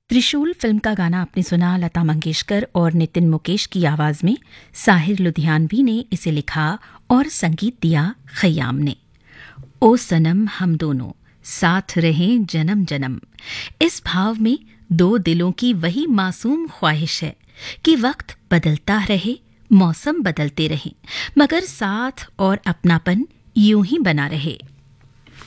त्रिशूल फिल्म का गाना आपने सुना लता मंगेशकर और नितिन मुकेश की आवाज में। साहिर लुधियानवी ने इसे लिखा और संगीत दिया खयाम ने। ओ सनम हम दोनों साथ रहें जन्म जन्म। इस भाव में दो दिलों की वही मासूम ख्वाहिश है कि वक्त बदलता रहे, मौसम बदलते रहें, मगर साथ और अपनापन यूं ही बना रहे।